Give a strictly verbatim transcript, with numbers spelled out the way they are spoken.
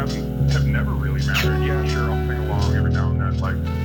haven't have never really mattered. Yeah, sure, I'll sing along every now and then. Like